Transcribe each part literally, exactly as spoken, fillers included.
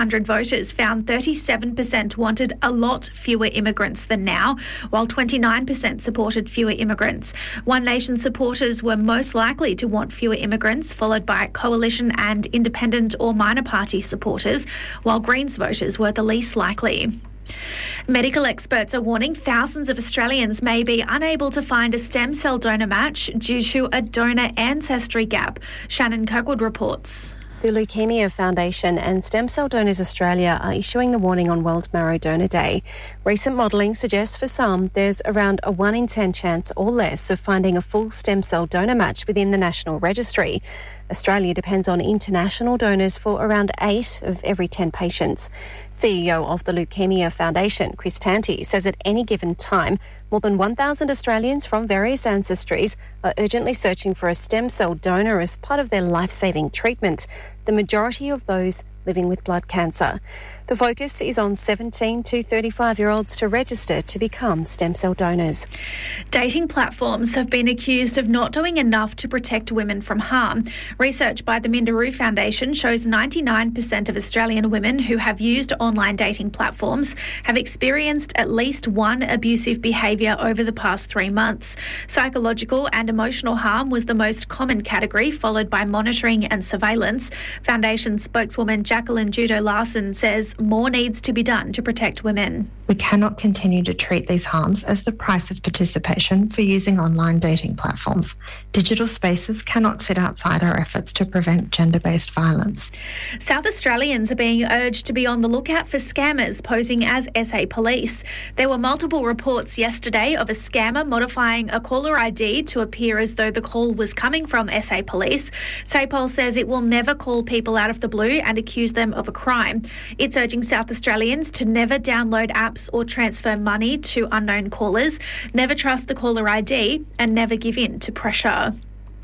one hundred voters found thirty-seven percent wanted a lot fewer immigrants than now, while twenty-nine percent supported fewer immigrants. One Nation supporters were most likely to want fewer immigrants, followed by Coalition and Independent or minor party supporters, while Greens voters were the least likely. Medical experts are warning thousands of Australians may be unable to find a stem cell donor match due to a donor ancestry gap. Shannon Kirkwood reports. The Leukemia Foundation and Stem Cell Donors Australia are issuing the warning on World Marrow Donor Day. Recent modelling suggests for some there's around a one in ten chance or less of finding a full stem cell donor match within the National Registry. Australia depends on international donors for around eight of every ten patients. C E O of the Leukemia Foundation, Chris Tanti, says at any given time, more than one thousand Australians from various ancestries are urgently searching for a stem cell donor as part of their life-saving treatment, the majority of those living with blood cancer. The focus is on seventeen to thirty-five-year-olds to register to become stem cell donors. Dating platforms have been accused of not doing enough to protect women from harm. Research by the Minderoo Foundation shows ninety-nine percent of Australian women who have used online dating platforms have experienced at least one abusive behaviour over the past three months. Psychological and emotional harm was the most common category, followed by monitoring and surveillance. Foundation spokeswoman Jacqueline Judo-Larson says more needs to be done to protect women. We cannot continue to treat these harms as the price of participation for using online dating platforms. Digital spaces cannot sit outside our efforts to prevent gender-based violence. South Australians are being urged to be on the lookout for scammers posing as S A Police. There were multiple reports yesterday of a scammer modifying a caller I D to appear as though the call was coming from S A Police. SAPOL says it will never call people out of the blue and accuse them of a crime. It's urging South Australians to never download apps or transfer money to unknown callers, never trust the caller I D and never give in to pressure.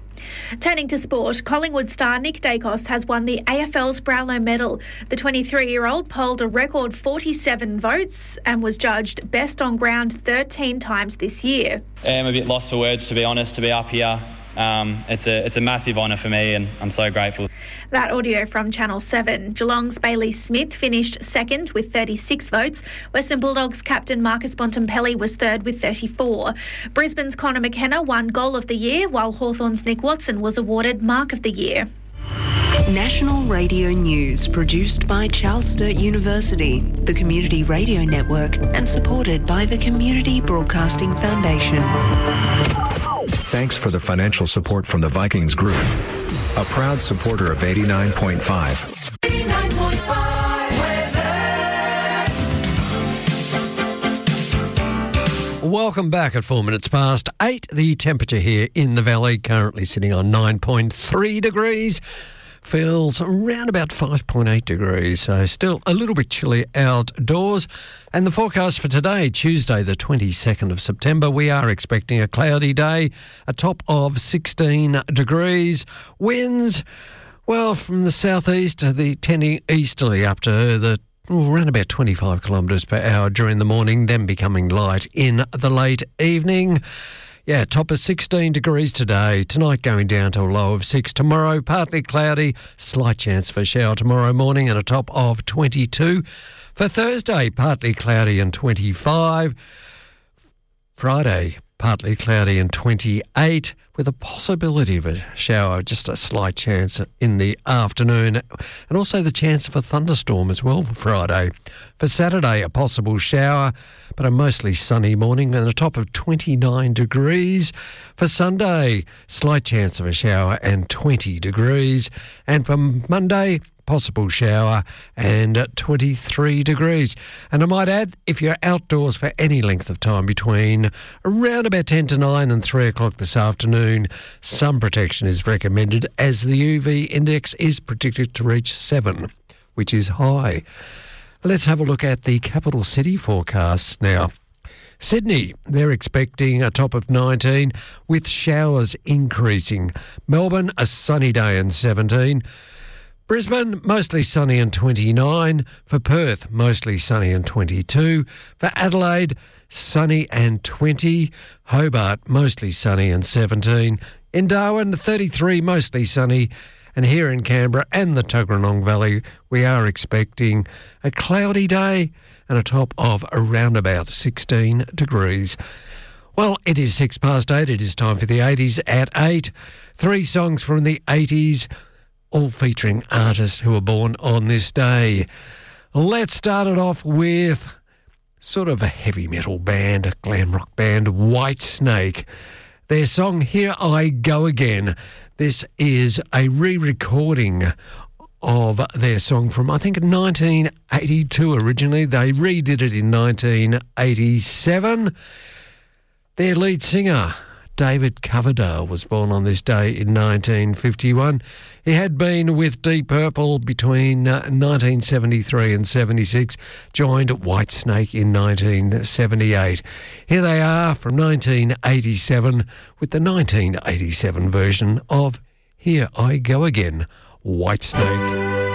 Turning to sport, Collingwood star Nick Dacos has won the A F L's Brownlow Medal. The twenty-three-year-old polled a record forty-seven votes and was judged best on ground thirteen times this year. I'm a bit lost for words, to be honest, to be up here. Um, it's a it's a massive honour for me and I'm so grateful. That audio from Channel seven. Geelong's Bailey Smith finished second with thirty-six votes. Western Bulldogs captain Marcus Bontempelli was third with thirty-four. Brisbane's Connor McKenna won Goal of the Year, while Hawthorn's Nick Watson was awarded Mark of the Year. National Radio News, produced by Charles Sturt University, the Community Radio Network, and supported by the Community Broadcasting Foundation. Thanks for the financial support from the Vikings Group, a proud supporter of eighty-nine point five. eighty-nine point five weather. Welcome back at four minutes past eight. The temperature here in the valley currently sitting on nine point three degrees. Feels around about five point eight degrees, so still a little bit chilly outdoors. And the forecast for today, Tuesday the twenty-second of September, we are expecting a cloudy day, a top of sixteen degrees. Winds, well, from the southeast to the tending easterly up to the oh, around about twenty-five kilometres per hour during the morning, then becoming light in the late evening. Yeah, top of sixteen degrees today. Tonight going down to a low of six. Tomorrow, partly cloudy. Slight chance for a shower tomorrow morning and a top of twenty-two. For Thursday, partly cloudy and twenty-five. Friday, partly cloudy and twenty-eight, with a possibility of a shower, just a slight chance in the afternoon, and also the chance of a thunderstorm as well for Friday. For Saturday, a possible shower, but a mostly sunny morning and a top of twenty-nine degrees. For Sunday, slight chance of a shower and twenty degrees. And for Monday, possible shower and twenty-three degrees. And I might add, if you're outdoors for any length of time between around about ten to nine and three o'clock this afternoon, sun protection is recommended as the U V index is predicted to reach seven, which is high. Let's have a look at the capital city forecasts now. Sydney, they're expecting a top of nineteen with showers increasing. Melbourne, a sunny day and seventeen. Brisbane, mostly sunny and twenty-nine. For Perth, mostly sunny and twenty-two. For Adelaide, sunny and twenty. Hobart, mostly sunny and seventeen. In Darwin, thirty-three, mostly sunny And here in Canberra and the Tuggeranong Valley, we are expecting a cloudy day and a top of around about sixteen degrees. Well, it is six past eight. It is time for the eighties at eight. Three songs from the eighties, all featuring artists who were born on this day. Let's start it off with sort of a heavy metal band, a glam rock band, Whitesnake. Their song, Here I Go Again. This is a re-recording of their song from, I think, nineteen eighty-two originally. They redid it in nineteen eighty-seven. Their lead singer, David Coverdale, was born on this day in nineteen fifty-one. He had been with Deep Purple between uh, nineteen seventy-three and seventy-six, joined Whitesnake in nineteen seventy-eight. Here they are from nineteen eighty-seven with the nineteen eighty-seven version of Here I Go Again, Whitesnake.